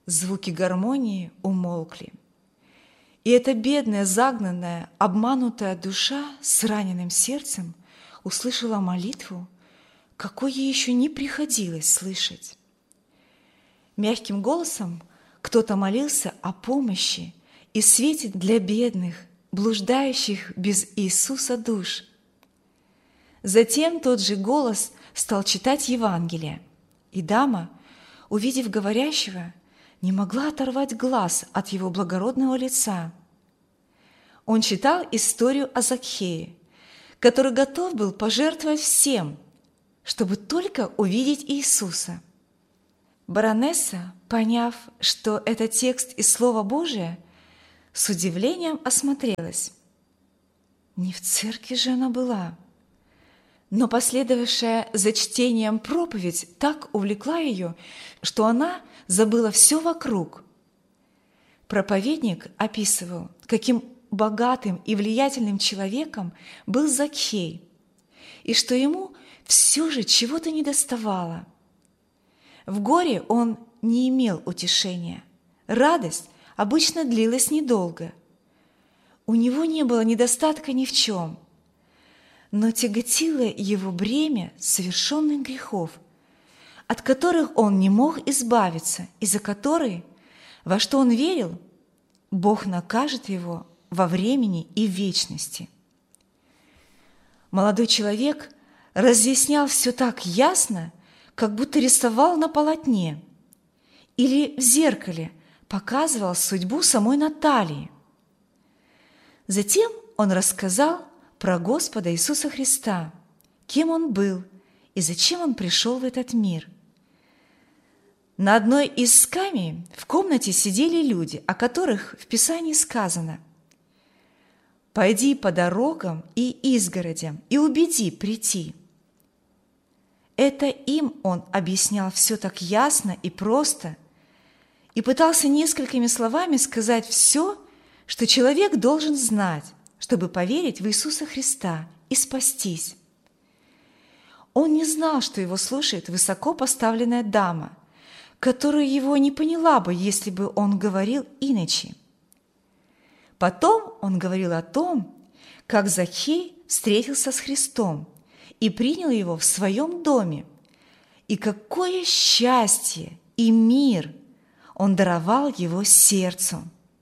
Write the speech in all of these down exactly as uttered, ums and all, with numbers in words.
Звуки гармонии умолкли. И эта бедная, загнанная, обманутая душа с раненым сердцем услышала молитву, какой ей еще не приходилось слышать. Мягким голосом кто-то молился о помощи и свете для бедных, блуждающих без Иисуса душ. Затем тот же голос стал читать Евангелие, и дама, увидев говорящего, не могла оторвать глаз от его благородного лица. Он читал историю о Закхее, который готов был пожертвовать всем, чтобы только увидеть Иисуса. Баронесса, поняв, что это текст из Слова Божия, с удивлением осмотрелась. Не в церкви же она была. Но последовавшая за чтением проповедь так увлекла ее, что она забыла все вокруг. Проповедник описывал, каким богатым и влиятельным человеком был Закхей, и что ему все же чего-то недоставало. В горе он не имел утешения. Радость обычно длилась недолго. У него не было недостатка ни в чем, но тяготило его бремя совершенных грехов, от которых он не мог избавиться, и за которые, во что он верил, Бог накажет его во времени и в вечности. Молодой человек разъяснял все так ясно, как будто рисовал на полотне или в зеркале показывал судьбу самой Натальи. Затем он рассказал про Господа Иисуса Христа, кем Он был и зачем Он пришел в этот мир. На одной из скамей в комнате сидели люди, о которых в Писании сказано: «Пойди по дорогам и изгородям и убеди прийти». Это им он объяснял все так ясно и просто и пытался несколькими словами сказать все, что человек должен знать, чтобы поверить в Иисуса Христа и спастись. Он не знал, что его слушает высоко поставленная дама, которая его не поняла бы, если бы он говорил иначе. Потом он говорил о том, как Закхей встретился с Христом и принял его в своем доме, и какое счастье и мир он даровал его сердцу.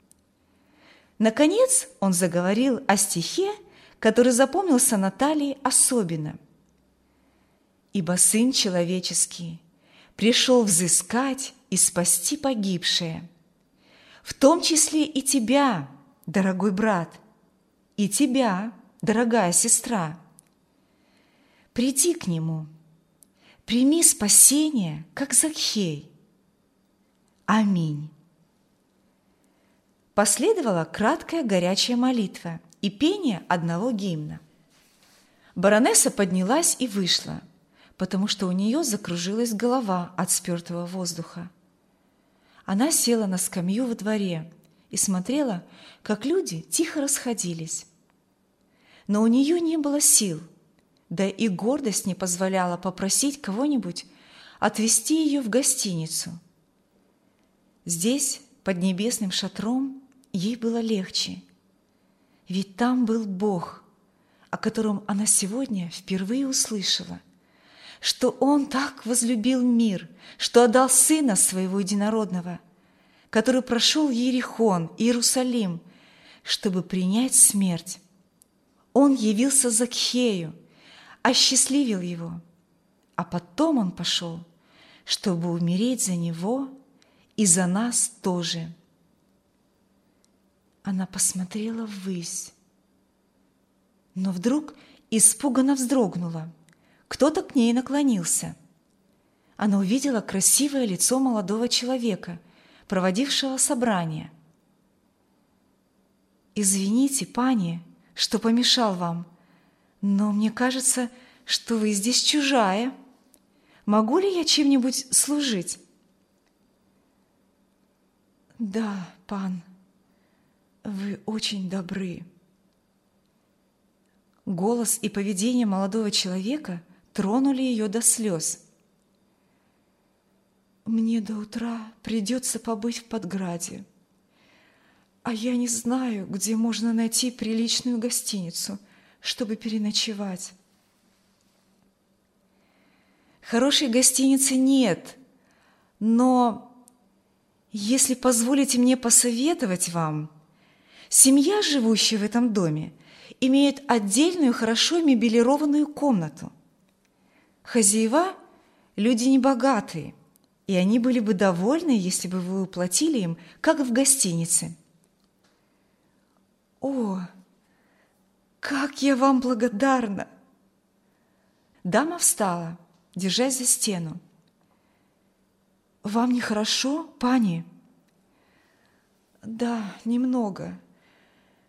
Наконец он заговорил о стихе, который запомнился Наталье особенно. «Ибо Сын Человеческий пришел взыскать и спасти погибшее, в том числе и тебя, дорогой брат, и тебя, дорогая сестра. Приди к Нему, прими спасение, как Закхей. Аминь». Последовала краткая горячая молитва и пение одного гимна. Баронесса поднялась и вышла, потому что у нее закружилась голова от спертого воздуха. Она села на скамью во дворе и смотрела, как люди тихо расходились. Но у нее не было сил, да и гордость не позволяла попросить кого-нибудь отвезти ее в гостиницу. Здесь, под небесным шатром, ей было легче, ведь там был Бог, о котором она сегодня впервые услышала, что Он так возлюбил мир, что отдал Сына Своего Единородного, который прошел Иерихон, Иерусалим, чтобы принять смерть. Он явился Закхею, осчастливил его, а потом Он пошел, чтобы умереть за него и за нас тоже. Она посмотрела ввысь, но вдруг испуганно вздрогнула. Кто-то к ней наклонился. Она увидела красивое лицо молодого человека, проводившего собрание. «Извините, пани, что помешал вам, но мне кажется, что вы здесь чужая. Могу ли я чем-нибудь служить?» «Да, пан, вы очень добры». Голос и поведение молодого человека тронули ее до слез. Мне до утра придется побыть в Подграде, а я не знаю, где можно найти приличную гостиницу, чтобы переночевать. Хорошей гостиницы нет, но, если позволите мне посоветовать вам, семья, живущая в этом доме, имеет отдельную, хорошо мебелированную комнату. Хозяева – люди небогатые, и они были бы довольны, если бы вы уплатили им, как в гостинице. О, как я вам благодарна! Дама встала, держась за стену. Вам нехорошо, пани? Да, немного.